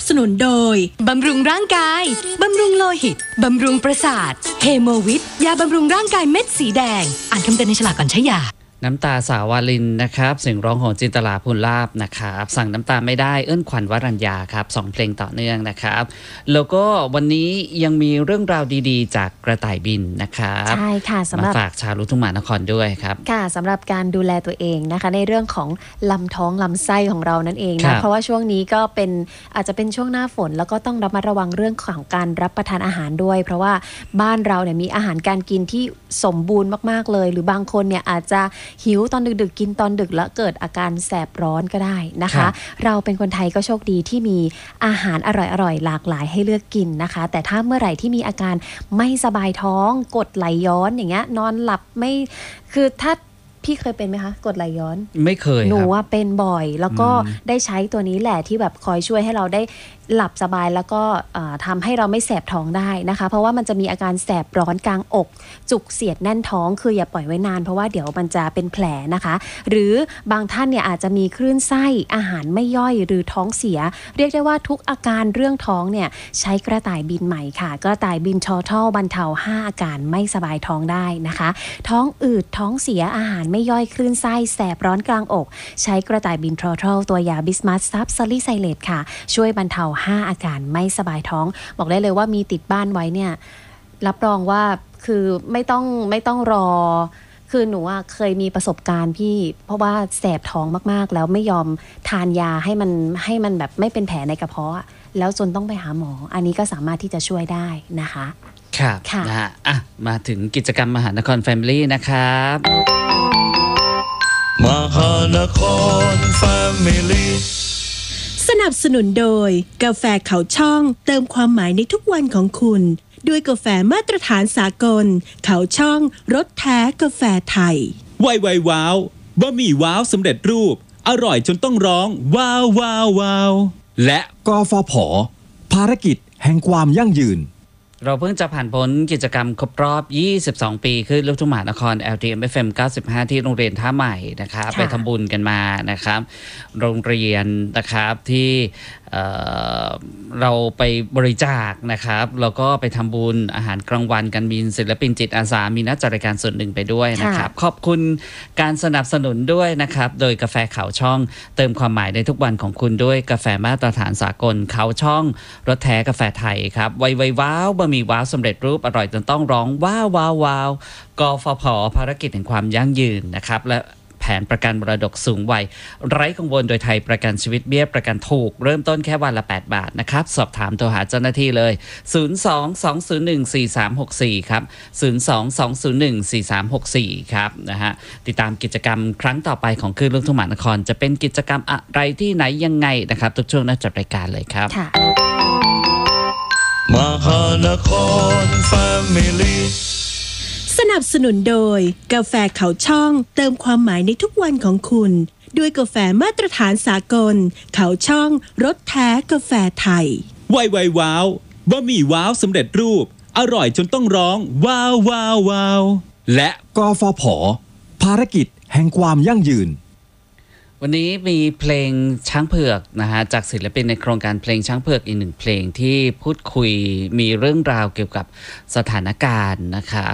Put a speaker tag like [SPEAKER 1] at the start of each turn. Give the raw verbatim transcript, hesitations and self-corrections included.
[SPEAKER 1] สนุนโดยบำรุงร่างกายบำรุงโลหิตบำรุงประสาทเฮโมวิทยาบำรุงร่างกายเม็ดสีแดงอ่านคำเตือนในฉลากก่อนใช้ยา
[SPEAKER 2] น้ำตาสาวาลินนะครับเสียงร้องของจินตลาภูลลาภนะครับสั่งน้ำตาไม่ได้เอื้นขวัญวรัญญาครับสองเพลงต่อเนื่องนะครับแล้วก็วันนี้ยังมีเรื่องราวดีๆจากกระต่ายบินนะครับ
[SPEAKER 3] ใช่ค่ะสำหรับ
[SPEAKER 2] มาฝากชาวลูกทุ่งมหานครด้วยครับ
[SPEAKER 3] ค่ะสำหรับการดูแลตัวเองนะคะในเรื่องของลำท้องลำไส้ของเรานั่นเองนะเพราะว่าช่วงนี้ก็เป็นอาจจะเป็นช่วงหน้าฝนแล้วก็ต้องระมัดระวังเรื่องของการรับประทานอาหารด้วยเพราะว่าบ้านเราเนี่ยมีอาหารการกินที่สมบูรณ์มากๆเลยหรือบางคนเนี่ยอาจจะหิวตอนดึกๆกินตอนดึกแล้วเกิดอาการแสบร้อนก็ได้นะคะเราเป็นคนไทยก็โชคดีที่มีอาหารอร่อยๆหลากหลายให้เลือกกินนะคะแต่ถ้าเมื่อไหร่ที่มีอาการไม่สบายท้องกรดไหลย้อนอย่างเงี้ยนอนหลับไม่คือถ้าพี่เคยเป็นไหมคะกรดไหลย้อน
[SPEAKER 2] ไม่เคย
[SPEAKER 3] หนูว่าเป็นบ่อยแล้วก็ได้ใช้ตัวนี้แหละที่แบบคอยช่วยให้เราได้หลับสบายแล้วก็ทำให้เราไม่แสบท้องได้นะคะเพราะว่ามันจะมีอาการแสบร้อนกลางอกจุกเสียดแน่นท้องคืออย่าปล่อยไว้นานเพราะว่าเดี๋ยวมันจะเป็นแผลนะคะหรือบางท่านเนี่ยอาจจะมีคลื่นไส้อาหารไม่ย่อยหรือท้องเสียเรียกได้ว่าทุกอาการเรื่องท้องเนี่ยใช้กระต่ายบินใหม่ค่ะกระต่ายบินทอทัลบรรเทาห้าอาการไม่สบายท้องได้นะคะท้องอืดท้องเสียอาหารไม่ย่อยคลื่นไส้แสบร้อนกลางอกใช้กระต่ายบินทอทัลตัวยาบิสมัสซับซาลิไซเลตค่ะช่วยบรรเทาห้าอาการไม่สบายท้องบอกได้เลยว่ามีติดบ้านไว้เนี่ยรับรองว่าคือไม่ต้องไม่ต้องรอคือหนูอ่ะเคยมีประสบการณ์พี่เพราะว่าแสบท้องมากๆแล้วไม่ยอมทานยาให้มันให้มันแบบไม่เป็นแผลในกระเพาะแล้วจนต้องไปหาหมออันนี้ก็สามารถที่จะช่วยได้นะคะ
[SPEAKER 2] ครับนะฮะอ่ะมาถึงกิจกรรมมหานครแฟมิลี่นะครับ
[SPEAKER 4] มหานครแฟมิลี่
[SPEAKER 1] สนับสนุนโดยกาแฟเขาช่องเติมความหมายในทุกวันของคุณด้วยกาแฟมาตรฐานสากลเขาช่องรสแท้กาแฟไทย
[SPEAKER 5] ไวไวว้าวบะหมี่ว้าวสำเร็จรูปอร่อยจนต้องร้องว้าวว้าวว้าวและ
[SPEAKER 6] กฟผ.ภารกิจแห่งความยั่งยืน
[SPEAKER 2] เราเพิ่งจะผ่านพ้นกิจกรรมครบรอบยี่สิบสองปีคือลูกทุ่งมหานคร แอล ที เอ็ม เอฟ เอ็ม เก้าสิบห้าที่โรงเรียนท่าใหม่นะครับไปทำบุญกันมานะครับโรงเรียนนะครับที่เอ่อเราไปบริจาคนะครับแล้วก็ไปทำบุญอาหารกลางวันกันมีศิลปินจิตอาสามีนักจัดรายการส่วนหนึ่งไปด้วยนะครับขอบคุณการสนับสนุนด้วยนะครับโดยกาแฟเขาช่องเติมความหมายในทุกวันของคุณด้วยกาแฟมาตรฐานสากลเขาช่องรสแท้กาแฟไทยครับไวไวว้าวบะหมี่ว้าวสำเร็จรูปอร่อยจนต้องร้องว้าวว้าวว้าวกฟผ.ภารกิจแห่งความยั่งยืนนะครับและแผนประกันมรดกสูงวัยไร้กังวลโดยไทยประกันชีวิตเบี้ยประกันถูกเริ่มต้นแค่วันละแปดบาทนะครับสอบถามโทรหาเจ้าหน้าที่เลยศูนย์ สอง สอง ศูนย์ หนึ่ง สี่ สาม หก สี่ครับศูนย์ สอง สอง ศูนย์ หนึ่ง สี่ สาม หก สี่ครับนะฮะติดตามกิจกรรมครั้งต่อไปของคลื่นลูกทุ่งมหานครจะเป็นกิจกรรมอะไรที่ไหนยังไงนะครับทุกช่วงน่าจัดรายการเลยครับ
[SPEAKER 4] มหานครแฟมิลี่
[SPEAKER 1] สนับสนุนโดยกาแฟเขาช่องเติมความหมายในทุกวันของคุณด้วยกาแฟมาตรฐานสากลเขาช่องรสแท้กาแฟไทย
[SPEAKER 5] ไวไวว้าวบะหมี่ว้าวสำเร็จรูปอร่อยจนต้องร้องว้าวว้าวว้าวและ
[SPEAKER 6] กฟผ.ภารกิจแห่งความยั่งยืน
[SPEAKER 2] วันนี้มีเพลงช้างเผือกนะฮะจากศิลปินในโครงการเพลงช้างเผือกอีกหนึ่งเพลงที่พูดคุยมีเรื่องราวเกี่ยวกับสถานการณ์นะคะ